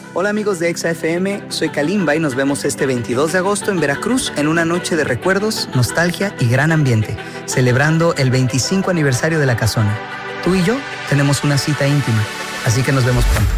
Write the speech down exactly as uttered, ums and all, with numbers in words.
Hola amigos de Exa F M, soy Kalimba y nos vemos este veintidós de agosto en Veracruz en una noche de recuerdos, nostalgia y gran ambiente, celebrando el veinticinco aniversario de La Casona. Tú y yo tenemos una cita íntima, así que nos vemos pronto.